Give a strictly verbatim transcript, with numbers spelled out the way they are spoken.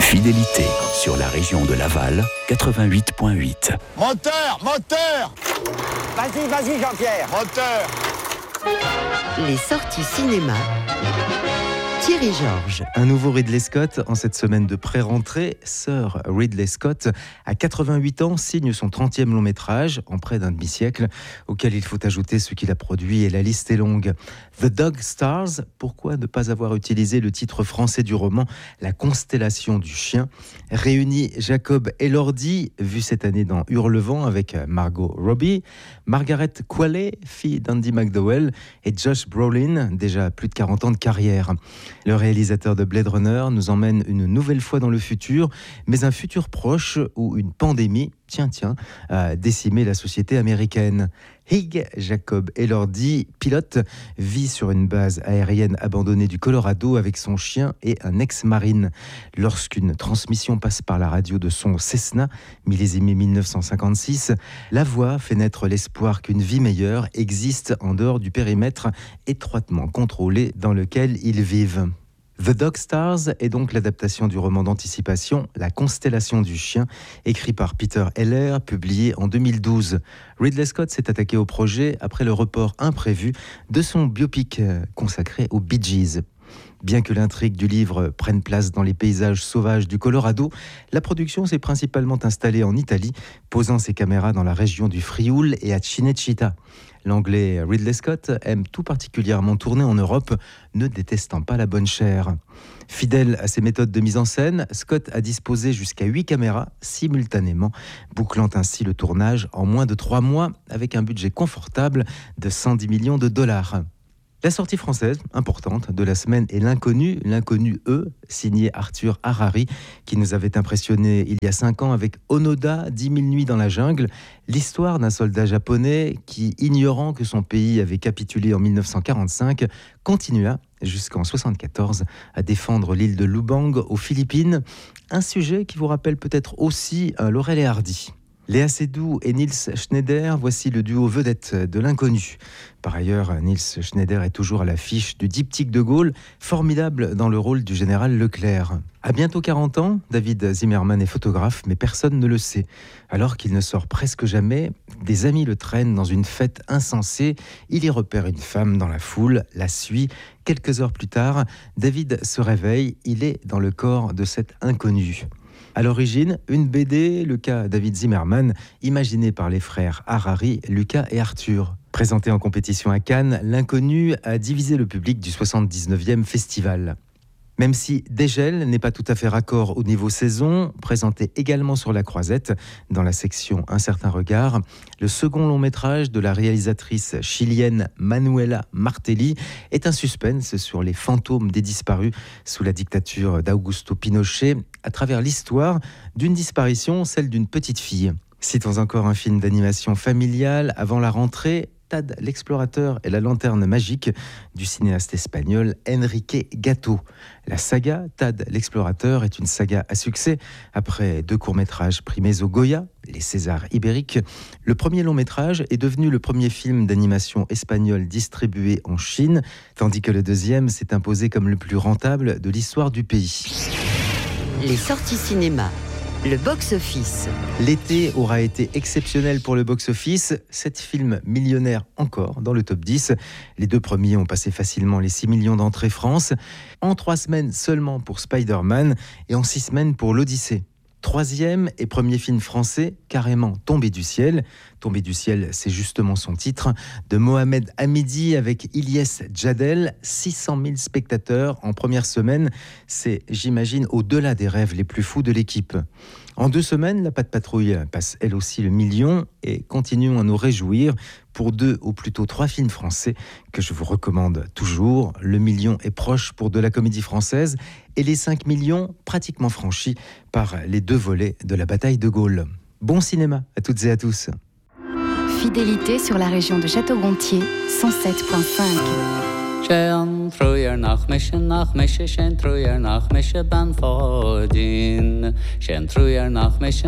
Fidélité sur la région de Laval, quatre-vingt-huit virgule huit. Moteur, moteur. Vas-y, vas-y Jean-Pierre. Moteur. Les sorties cinéma. Thierry Georges. Un nouveau Ridley Scott en cette semaine de pré-rentrée. Sir Ridley Scott, à quatre-vingt-huit ans, signe son trentième long métrage en près d'un demi-siècle, auquel il faut ajouter ce qu'il a produit et la liste est longue. The Dog Stars, pourquoi ne pas avoir utilisé le titre français du roman La constellation du chien, réunit Jacob Elordi, vu cette année dans Hurlevent avec Margot Robbie, Margaret Qualley, fille d'Andy McDowell, et Josh Brolin, déjà plus de quarante ans de carrière. Le réalisateur de Blade Runner nous emmène une nouvelle fois dans le futur, mais un futur proche où une pandémie, tiens tiens, a décimé la société américaine. Hig Jacob Elordi, pilote, vit sur une base aérienne abandonnée du Colorado avec son chien et un ex-marine. Lorsqu'une transmission passe par la radio de son Cessna, millésimé mille neuf cent cinquante-six, la voix fait naître l'espoir qu'une vie meilleure existe en dehors du périmètre étroitement contrôlé dans lequel ils vivent. The Dog Stars est donc l'adaptation du roman d'anticipation La constellation du chien, écrit par Peter Heller, publié en deux mille douze. Ridley Scott s'est attaqué au projet après le report imprévu de son biopic consacré aux Bee Gees. Bien que l'intrigue du livre prenne place dans les paysages sauvages du Colorado, la production s'est principalement installée en Italie, posant ses caméras dans la région du Frioul et à Cinecittà. L'anglais Ridley Scott aime tout particulièrement tourner en Europe, ne détestant pas la bonne chère. Fidèle à ses méthodes de mise en scène, Scott a disposé jusqu'à huit caméras simultanément, bouclant ainsi le tournage en moins de trois mois avec un budget confortable de cent dix millions de dollars. La sortie française, importante, de la semaine est L'Inconnu, L'Inconnu E, signé Arthur Harari, qui nous avait impressionné il y a cinq ans avec Onoda, dix mille nuits dans la jungle, l'histoire d'un soldat japonais qui, ignorant que son pays avait capitulé en mille neuf cent quarante-cinq, continua jusqu'en soixante-quatorze à défendre l'île de Lubang aux Philippines, un sujet qui vous rappelle peut-être aussi un Laurel et Hardy. Léa Seydoux et Niels Schneider, voici le duo vedette de L'Inconnu. Par ailleurs, Niels Schneider est toujours à l'affiche du diptyque de Gaulle, formidable dans le rôle du général Leclerc. À bientôt quarante ans, David Zimmerman est photographe, mais personne ne le sait. Alors qu'il ne sort presque jamais, des amis le traînent dans une fête insensée. Il y repère une femme dans la foule, la suit. Quelques heures plus tard, David se réveille, il est dans le corps de cet inconnu. À l'origine, une B D, le cas David Zimmerman, imaginé par les frères Harari, Lucas et Arthur. Présenté en compétition à Cannes, L'Inconnu a divisé le public du soixante-dix-neuvième festival. Même si Dégel n'est pas tout à fait raccord au niveau saison, présenté également sur la Croisette, dans la section Un certain regard, le second long métrage de la réalisatrice chilienne Manuela Martelly est un suspense sur les fantômes des disparus sous la dictature d'Augusto Pinochet, à travers l'histoire d'une disparition, celle d'une petite fille. Citons encore un film d'animation familiale avant la rentrée, Tad l'explorateur et la lanterne magique du cinéaste espagnol Enrique Gatto. La saga Tad l'explorateur est une saga à succès. Après deux courts-métrages primés au Goya, les Césars ibériques, le premier long-métrage est devenu le premier film d'animation espagnol distribué en Chine, tandis que le deuxième s'est imposé comme le plus rentable de l'histoire du pays. Les sorties cinéma. Le box-office. L'été aura été exceptionnel pour le box-office. Sept films millionnaires encore dans le top dix. Les deux premiers ont passé facilement les six millions d'entrées France. En trois semaines seulement pour Spider-Man et en six semaines pour l'Odyssée. Troisième et premier film français, carrément Tombé du ciel. Tombé du ciel, c'est justement son titre, de Mohamed Hamidi avec Ilyes Djadel. six cent mille spectateurs en première semaine. C'est, j'imagine, au-delà des rêves les plus fous de l'équipe. En deux semaines, La Patte Patrouille passe elle aussi le million et continuons à nous réjouir pour deux ou plutôt trois films français que je vous recommande toujours. Le million est proche pour de la comédie française et les cinq millions pratiquement franchis par les deux volets de la bataille de Gaulle. Bon cinéma à toutes et à tous. Fidélité sur la région de Château-Gontier, cent sept virgule cinq. Schön früher nach Mischen, nach Mische, schön früher nach Mische, ben Fodin. Schön früher nach Mischen.